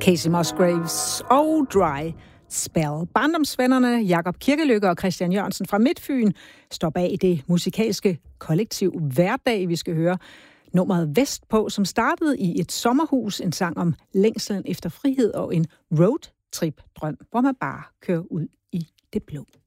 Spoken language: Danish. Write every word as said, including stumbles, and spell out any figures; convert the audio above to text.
Casey Musgraves og Dry Spell. Barndomsvennerne Jakob Kirkelykke og Christian Jørgensen fra Midtfyn står bag det musikalske kollektiv Hverdag, vi skal høre nummeret Vestpå, som startede i et sommerhus, en sang om længslen efter frihed og en roadtrip-drøm, hvor man bare kører ud i det blå.